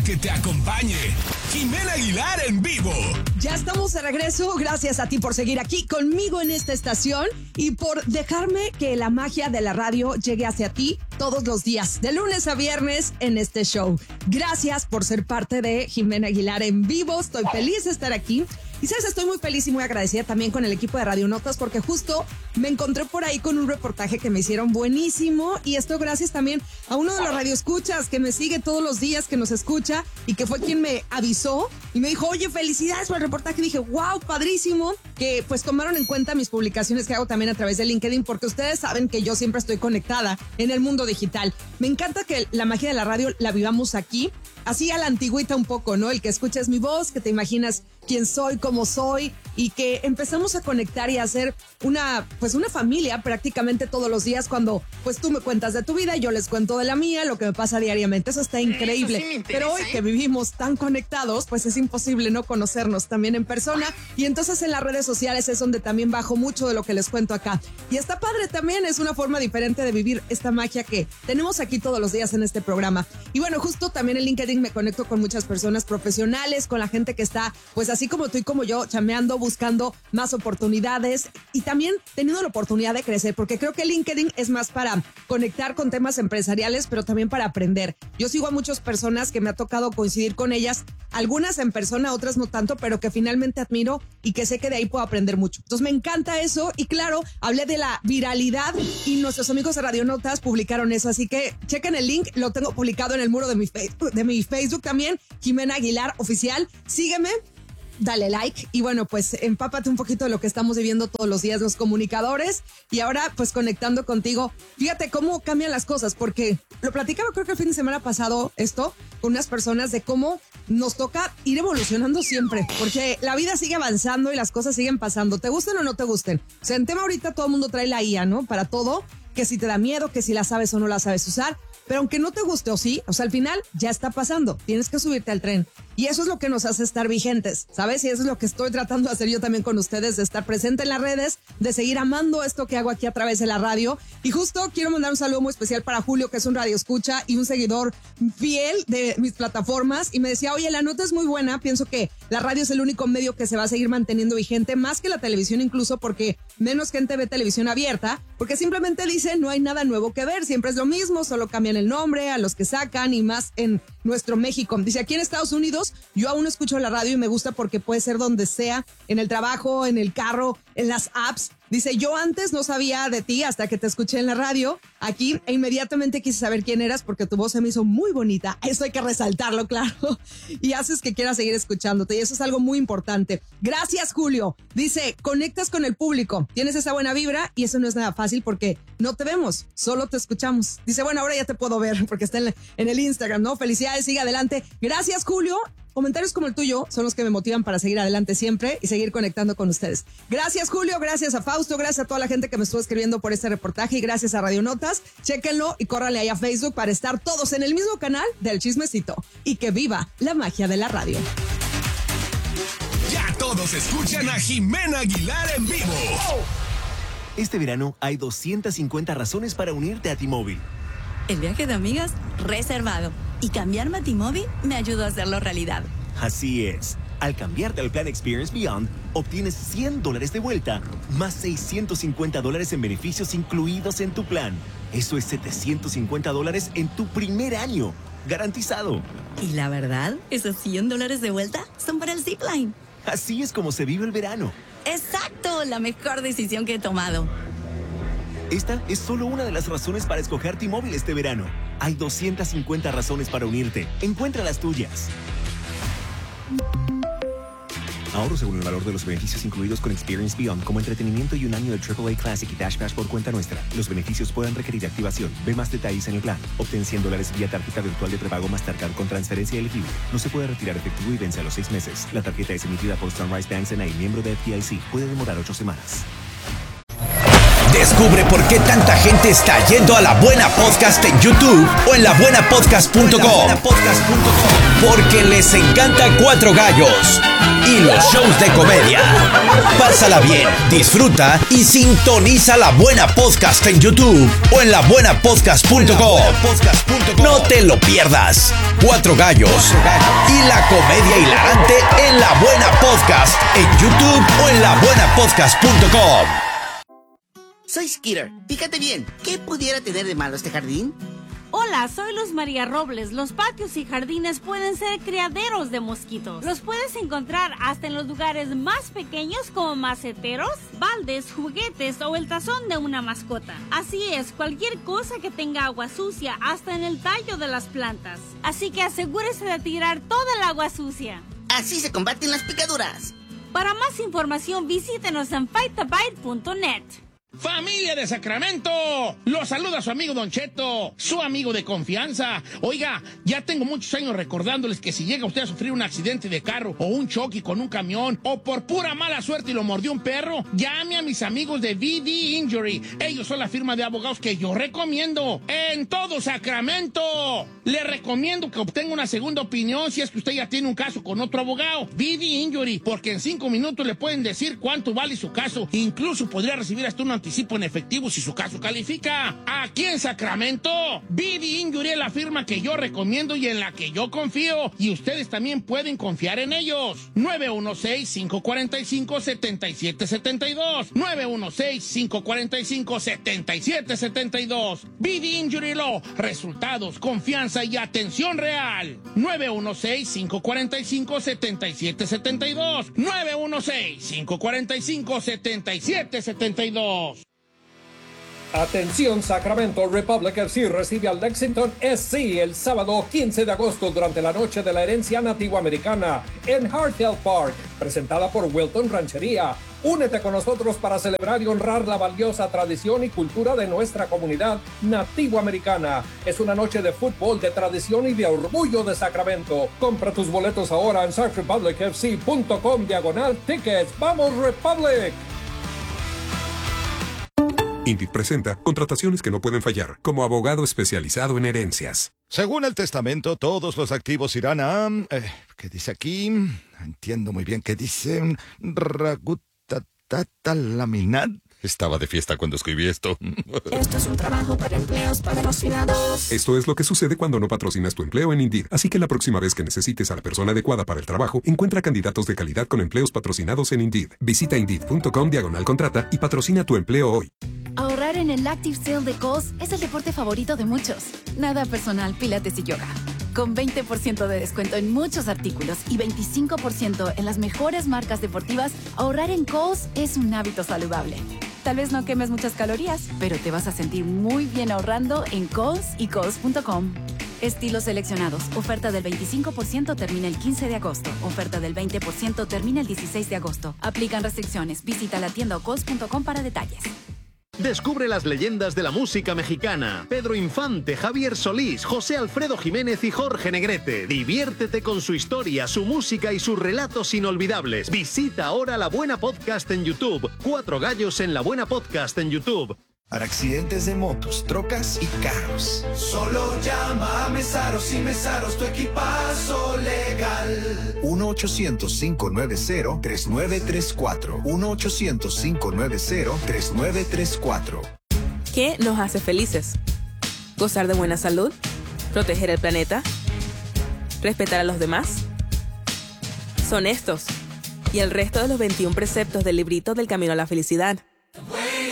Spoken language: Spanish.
para que te acompañe. Jimena Aguilar en vivo. Ya estamos de regreso. Gracias a ti por seguir aquí conmigo en esta estación y por dejarme que la magia de la radio llegue hacia ti todos los días, de lunes a viernes en este show. Gracias por ser parte de Jimena Aguilar en vivo. Estoy feliz de estar aquí. Y sabes, estoy muy feliz y muy agradecida también con el equipo de Radio Notas porque justo me encontré por ahí con un reportaje que me hicieron buenísimo y esto gracias también a uno de los radioescuchas que me sigue todos los días, que nos escucha y que fue quien me avisó y me dijo, oye, felicidades por el reportaje. Y dije, wow, padrísimo, que pues tomaron en cuenta mis publicaciones que hago también a través de LinkedIn porque ustedes saben que yo siempre estoy conectada en el mundo digital. Me encanta que la magia de la radio la vivamos aquí, así a la antigüita un poco, ¿no? El que escuches mi voz, que te imaginas quién soy, cómo soy y que empezamos a conectar y a hacer una familia prácticamente todos los días cuando pues tú me cuentas de tu vida y yo les cuento de la mía, lo que me pasa diariamente. Eso está increíble. Eso sí me interesa, pero hoy que vivimos tan conectados, pues es imposible no conocernos también en persona y entonces en las redes sociales es donde también bajo mucho de lo que les cuento acá. Y está padre también, es una forma diferente de vivir esta magia que tenemos aquí todos los días en este programa. Y bueno, justo también en LinkedIn me conecto con muchas personas profesionales, con la gente que está pues así como tú y como yo, chameando, buscando más oportunidades y también teniendo la oportunidad de crecer, porque creo que LinkedIn es más para conectar con temas empresariales, pero también para aprender. Yo sigo a muchas personas que me ha tocado coincidir con ellas, algunas en persona, otras no tanto, pero que finalmente admiro y que sé que de ahí puedo aprender mucho. Entonces me encanta eso y claro, hablé de la viralidad y nuestros amigos de Radio Notas publicaron eso, así que chequen el link, lo tengo publicado en el muro de mi Facebook también, Jimena Aguilar Oficial. Sígueme, dale like y bueno, pues empápate un poquito de lo que estamos viviendo todos los días los comunicadores y ahora pues conectando contigo. Fíjate cómo cambian las cosas porque lo platicaba creo que el fin de semana pasado esto con unas personas de cómo nos toca ir evolucionando siempre porque la vida sigue avanzando y las cosas siguen pasando, te gusten o no te gusten. O sea, en tema ahorita todo el mundo trae la IA, ¿no? Para todo, que si te da miedo, que si la sabes o no la sabes usar. Pero aunque no te guste o sí, o sea, al final ya está pasando. Tienes que subirte al tren. Y eso es lo que nos hace estar vigentes, ¿sabes? Y eso es lo que estoy tratando de hacer yo también con ustedes, de estar presente en las redes, de seguir amando esto que hago aquí a través de la radio. Y justo quiero mandar un saludo muy especial para Julio, que es un radioescucha y un seguidor fiel de mis plataformas. Y me decía, oye, la nota es muy buena. Pienso que la radio es el único medio que se va a seguir manteniendo vigente, más que la televisión incluso, porque menos gente ve televisión abierta, porque simplemente dicen, no hay nada nuevo que ver, siempre es lo mismo, solo cambian el nombre a los que sacan y más en nuestro México. Dice, aquí en Estados Unidos yo aún escucho la radio y me gusta porque puede ser donde sea, en el trabajo, en el carro, en las apps. Dice, yo antes no sabía de ti hasta que te escuché en la radio aquí e inmediatamente quise saber quién eras porque tu voz se me hizo muy bonita. Eso hay que resaltarlo, claro. Y haces que quiera seguir escuchándote y eso es algo muy importante. Gracias, Julio. Dice, conectas con el público, tienes esa buena vibra y eso no es nada fácil porque no te vemos, solo te escuchamos. Dice, bueno, ahora ya te puedo ver porque está en el Instagram, ¿no? Felicidades, sigue adelante. Gracias, Julio. Comentarios como el tuyo son los que me motivan para seguir adelante siempre y seguir conectando con ustedes. Gracias, Julio, gracias a Fausto, gracias a toda la gente que me estuvo escribiendo por este reportaje y gracias a Radio Notas. Chéquenlo y córranle ahí a Facebook para estar todos en el mismo canal del Chismecito. Y que viva la magia de la radio. Ya todos escuchan a Jimena Aguilar en vivo. Este verano hay 250 razones para unirte a T-Mobile. El viaje de amigas, reservado. Y cambiarme a T-Mobile me ayudó a hacerlo realidad. Así es. Al cambiarte al plan Experience Beyond, obtienes $100 de vuelta, más $650 en beneficios incluidos en tu plan. Eso es $750 en tu primer año. Garantizado. Y la verdad, esos $100 de vuelta son para el Zipline. Así es como se vive el verano. ¡Exacto! La mejor decisión que he tomado. Esta es solo una de las razones para escoger T-Mobile este verano. Hay 250 razones para unirte. Encuentra las tuyas. Ahorro según el valor de los beneficios incluidos con Experience Beyond, como entretenimiento y un año de AAA Classic y Dash Pass por cuenta nuestra. Los beneficios pueden requerir activación. Ve más detalles en el plan. Obtén $100 vía tarjeta virtual de prepago Mastercard con transferencia elegible. No se puede retirar efectivo y vence a los 6 meses. La tarjeta es emitida por Sunrise Banks N.A., miembro de FDIC. Puede demorar 8 semanas. Descubre por qué tanta gente está yendo a La Buena Podcast en YouTube o en labuenapodcast.com. Porque les encanta Cuatro Gallos y los shows de comedia. Pásala bien, disfruta y sintoniza La Buena Podcast en YouTube o en labuenapodcast.com. No te lo pierdas. Cuatro Gallos y la comedia hilarante en La Buena Podcast en YouTube o en labuenapodcast.com. Soy Skitter. Fíjate bien, ¿qué pudiera tener de malo este jardín? Hola, soy Luz María Robles. Los patios y jardines pueden ser criaderos de mosquitos. Los puedes encontrar hasta en los lugares más pequeños como maceteros, baldes, juguetes o el tazón de una mascota. Así es, cualquier cosa que tenga agua sucia, hasta en el tallo de las plantas. Así que asegúrese de tirar toda el agua sucia. Así se combaten las picaduras. Para más información, visítenos en fightabite.net. ¡Familia de Sacramento! Los saluda su amigo Don Cheto, su amigo de confianza. Oiga, ya tengo muchos años recordándoles que si llega usted a sufrir un accidente de carro o un choque con un camión o por pura mala suerte y lo mordió un perro, llame a mis amigos de VD Injury. Ellos son la firma de abogados que yo recomiendo en todo Sacramento. Le recomiendo que obtenga una segunda opinión si es que usted ya tiene un caso con otro abogado. VD Injury, porque en 5 minutos le pueden decir cuánto vale su caso. Incluso podría recibir hasta un anticipo en efectivo si su caso califica. Aquí en Sacramento, VD Injury es la firma que yo recomiendo y en la que yo confío. Y ustedes también pueden confiar en ellos. 916-545-7772. 916-545-7772. VD Injury Law. Resultados, confianza y atención real. 916-545-7772. 916-545-7772. Atención Sacramento, Republic FC recibe al Lexington SC el sábado 15 de agosto durante la noche de la herencia nativoamericana en Hartell Park, presentada por Wilton Ranchería. Únete con nosotros para celebrar y honrar la valiosa tradición y cultura de nuestra comunidad nativoamericana. Es una noche de fútbol, de tradición y de orgullo de Sacramento. Compra tus boletos ahora en SacRepublicFC.com/tickets. ¡Vamos Republic! Indeed presenta contrataciones que no pueden fallar, como abogado especializado en herencias. Según el testamento, todos los activos irán a... ¿qué dice aquí? Entiendo muy bien qué dice. Ragutatatalaminar. Estaba de fiesta cuando escribí esto. Esto es un trabajo para empleos patrocinados. Esto es lo que sucede cuando no patrocinas tu empleo en Indeed. Así que la próxima vez que necesites a la persona adecuada para el trabajo, encuentra candidatos de calidad con empleos patrocinados en Indeed. Visita Indeed.com/contrata y patrocina tu empleo hoy. Ahorrar en el Active Sale de Kohl's es el deporte favorito de muchos. Nada personal, pilates y yoga. Con 20% de descuento en muchos artículos y 25% en las mejores marcas deportivas, ahorrar en Kohl's es un hábito saludable. Tal vez no quemes muchas calorías, pero te vas a sentir muy bien ahorrando en Kohl's y Kohl's.com. Estilos seleccionados. Oferta del 25% termina el 15 de agosto. Oferta del 20% termina el 16 de agosto. Aplican restricciones. Visita la tienda o Kohl's.com para detalles. Descubre las leyendas de la música mexicana. Pedro Infante, Javier Solís, José Alfredo Jiménez y Jorge Negrete. Diviértete con su historia, su música y sus relatos inolvidables. Visita ahora La Buena Podcast en YouTube. Cuatro Gallos en La Buena Podcast en YouTube. Para accidentes de motos, trocas y carros. Solo llama a Mesaros y Mesaros, tu equipazo legal. 1-800-590-3934. 1-800-590-3934. ¿Qué nos hace felices? ¿Gozar de buena salud? ¿Proteger el planeta? ¿Respetar a los demás? Son estos y el resto de los 21 preceptos del librito del Camino a la Felicidad.